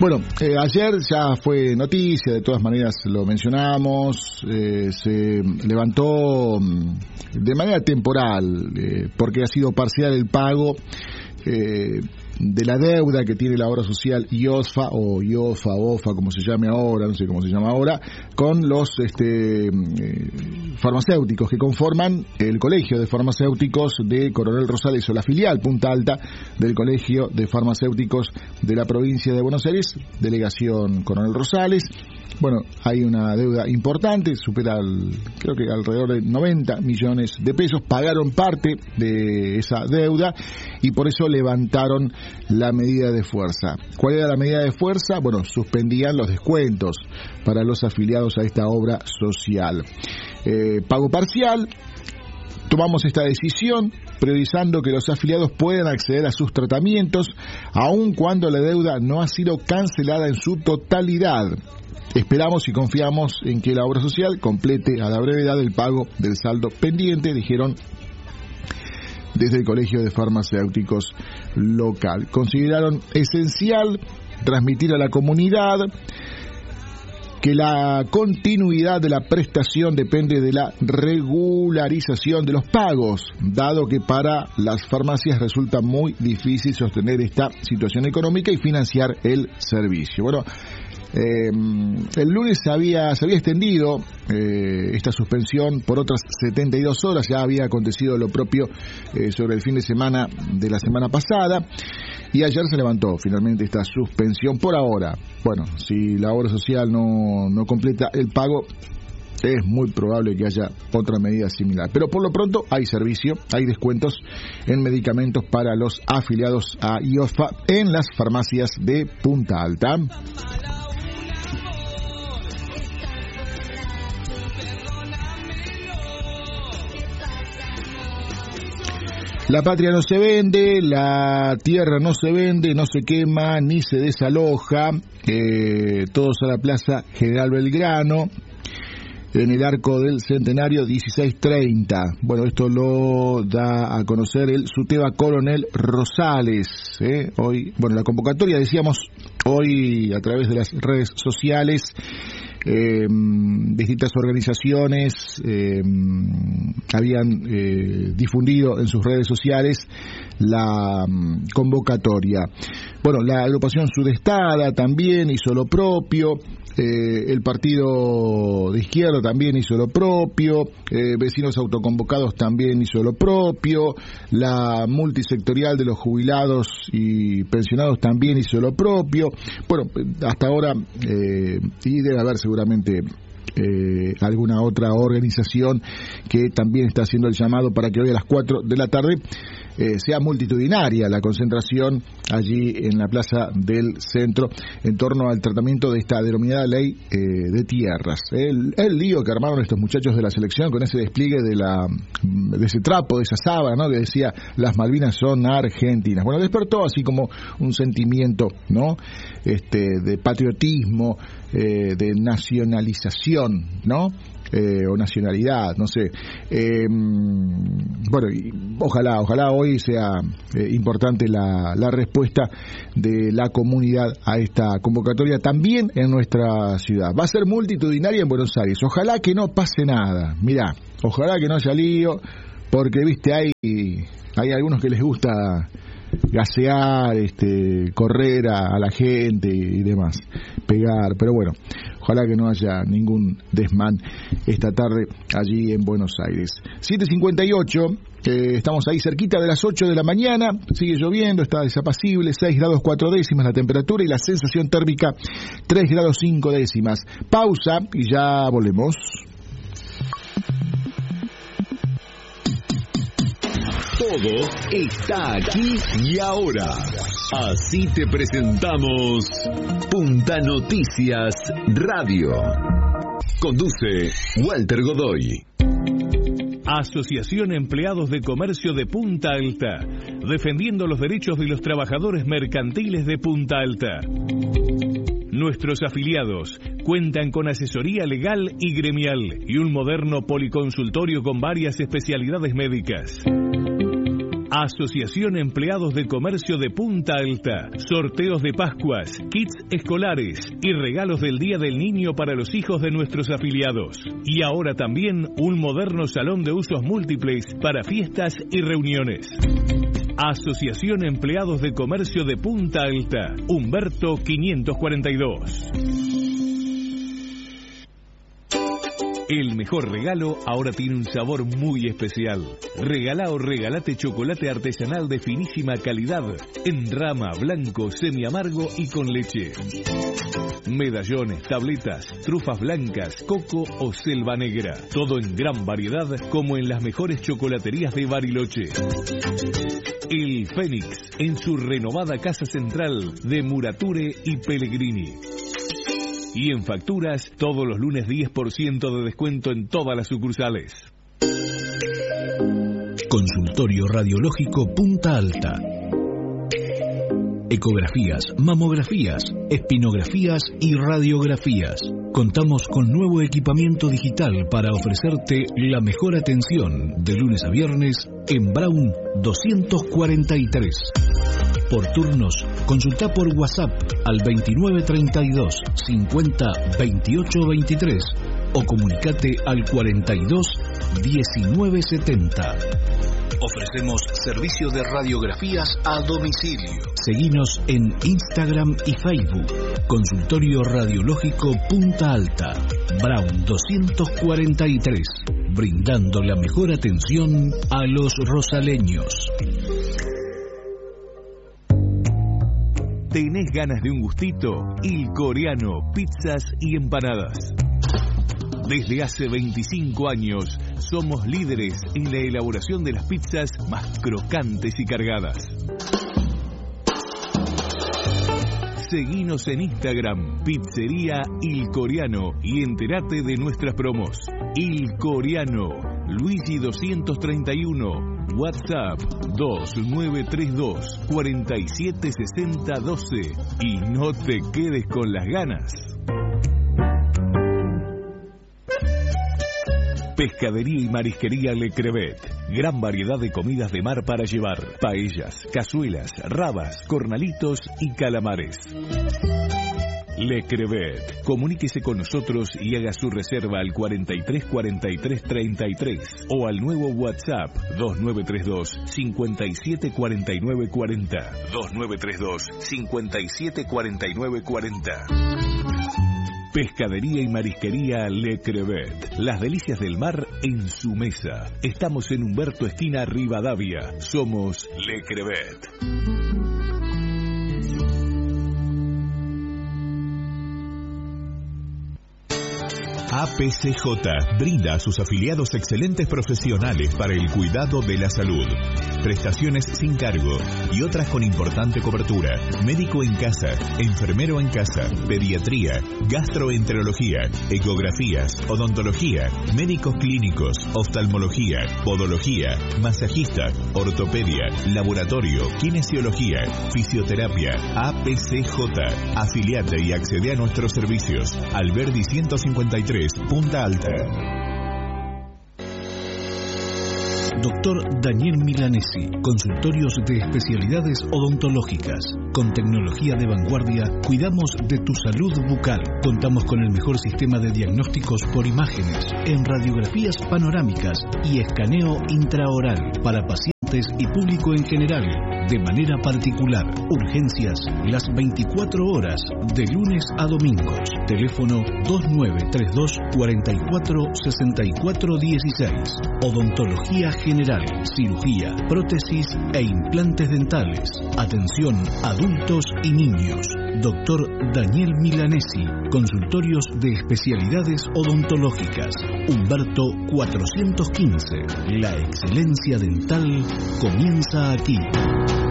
Bueno, ayer ya fue noticia, de todas maneras lo mencionamos, se levantó de manera temporal, porque ha sido parcial el pago de la deuda que tiene la obra social IOSFA o IOFA, OFA, como se llame ahora, no sé cómo se llama ahora, con los farmacéuticos que conforman el Colegio de Farmacéuticos de Coronel Rosales, o la filial Punta Alta del Colegio de Farmacéuticos de la provincia de Buenos Aires, delegación Coronel Rosales. Bueno, hay una deuda importante, supera creo que alrededor de 90 millones de pesos. Pagaron parte de esa deuda y por eso levantaron la medida de fuerza. ¿Cuál era la medida de fuerza? Bueno, suspendían los descuentos para los afiliados a esta obra social. Pago parcial. Tomamos esta decisión priorizando que los afiliados puedan acceder a sus tratamientos, aun cuando la deuda no ha sido cancelada en su totalidad. Esperamos y confiamos en que la obra social complete a la brevedad el pago del saldo pendiente, dijeron desde el Colegio de Farmacéuticos local. Consideraron esencial transmitir a la comunidad que la continuidad de la prestación depende de la regularización de los pagos, dado que para las farmacias resulta muy difícil sostener esta situación económica y financiar el servicio. Bueno, el lunes se había extendido esta suspensión por otras 72 horas, ya había acontecido lo propio sobre el fin de semana de la semana pasada, y ayer se levantó finalmente esta suspensión por ahora. Bueno, si la obra social no completa el pago, es muy probable que haya otra medida similar. Pero por lo pronto hay servicio, hay descuentos en medicamentos para los afiliados a IOFA en las farmacias de Punta Alta. La patria no se vende, la tierra no se vende, no se quema ni se desaloja. Todos a la Plaza General Belgrano, en el arco del centenario 1630. Bueno, esto lo da a conocer el SUTEBA Coronel Rosales. Hoy, bueno, la convocatoria, decíamos, hoy a través de las redes sociales, distintas organizaciones habían difundido en sus redes sociales la convocatoria. Bueno, la agrupación Sudestada también hizo lo propio. El partido de izquierda también hizo lo propio, Vecinos Autoconvocados también hizo lo propio, la multisectorial de los jubilados y pensionados también hizo lo propio. Bueno, hasta ahora, y debe haber seguramente alguna otra organización que también está haciendo el llamado para que hoy a las 4 de la tarde sea multitudinaria la concentración allí en la plaza del centro en torno al tratamiento de esta denominada ley de tierras. El lío que armaron estos muchachos de la selección con ese despliegue de ese trapo, de esa sábana, ¿no?, que decía las Malvinas son argentinas. Bueno, despertó así como un sentimiento, ¿no?, de patriotismo, de nacionalización, ¿no?, o nacionalidad, no sé. Bueno, y ojalá hoy sea importante la respuesta de la comunidad a esta convocatoria también en nuestra ciudad. Va a ser multitudinaria en Buenos Aires. Ojalá que no pase nada. Mirá, ojalá que no haya lío, porque viste, hay algunos que les gusta gasear, correr a la gente y demás, pegar, pero bueno, ojalá que no haya ningún desmán esta tarde allí en Buenos Aires. 7:58, estamos ahí cerquita de las 8 de la mañana, sigue lloviendo, está desapacible, 6 grados 4 décimas la temperatura y la sensación térmica 3 grados 5 décimas. Pausa y ya volvemos. Todo está aquí y ahora. Así te presentamos Punta Noticias Radio. Conduce Walter Godoy. Asociación Empleados de Comercio de Punta Alta, defendiendo los derechos de los trabajadores mercantiles de Punta Alta. Nuestros afiliados cuentan con asesoría legal y gremial y un moderno policonsultorio con varias especialidades médicas. Asociación Empleados de Comercio de Punta Alta. Sorteos de Pascuas, kits escolares y regalos del Día del Niño para los hijos de nuestros afiliados. Y ahora también un moderno salón de usos múltiples para fiestas y reuniones. Asociación Empleados de Comercio de Punta Alta. Humberto 542. El mejor regalo ahora tiene un sabor muy especial. Regalá o regalate chocolate artesanal de finísima calidad, en rama, blanco, semiamargo y con leche. Medallones, tabletas, trufas blancas, coco o selva negra. Todo en gran variedad, como en las mejores chocolaterías de Bariloche. El Fénix, en su renovada casa central de Murature y Pellegrini. Y en facturas, todos los lunes 10% de descuento en todas las sucursales. Consultorio Radiológico Punta Alta. Ecografías, mamografías, espinografías y radiografías. Contamos con nuevo equipamiento digital para ofrecerte la mejor atención de lunes a viernes en Brown 243. Por turnos, consulta por WhatsApp al 2932 50 28 23 o comunicate al 42 19 70. Ofrecemos servicio de radiografías a domicilio. Seguinos en Instagram y Facebook. Consultorio Radiológico Punta Alta, Brown 243, brindando la mejor atención a los rosaleños. ¿Tenés ganas de un gustito? Il Coreano, pizzas y empanadas. Desde hace 25 años somos líderes en la elaboración de las pizzas más crocantes y cargadas. Seguinos en Instagram, Pizzería Il Coreano, y entérate de nuestras promos. Il Coreano, Luigi 231, WhatsApp 2932 476012. Y no te quedes con las ganas. Pescadería y Marisquería Le Crevet. Gran variedad de comidas de mar para llevar. Paellas, cazuelas, rabas, cornalitos y calamares. Le Crevet. Comuníquese con nosotros y haga su reserva al 43 43 33 o al nuevo WhatsApp 2932 57 49 40. 2932 57 49 40. Pescadería y Marisquería Le Crevet. Las delicias del mar en su mesa. Estamos en Humberto esquina Rivadavia. Somos Le Crevet. APCJ brinda a sus afiliados excelentes profesionales para el cuidado de la salud. Prestaciones sin cargo y otras con importante cobertura. Médico en casa, enfermero en casa, pediatría, gastroenterología, ecografías, odontología, médicos clínicos, oftalmología, podología, masajista, ortopedia, laboratorio, kinesiología, fisioterapia. APCJ. Afiliate y accede a nuestros servicios. Alberdi 153, Punta Alta. Doctor Daniel Milanesi, consultorios de especialidades odontológicas. Con tecnología de vanguardia, cuidamos de tu salud bucal. Contamos con el mejor sistema de diagnósticos por imágenes, en radiografías panorámicas y escaneo intraoral para pacientes y público en general. De manera particular, urgencias las 24 horas, de lunes a domingos. Teléfono 2932 44 64 16. Odontología general, cirugía, prótesis e implantes dentales. Atención adultos y niños. Doctor Daniel Milanesi, consultorios de especialidades odontológicas. Humberto 415. La excelencia dental comienza aquí.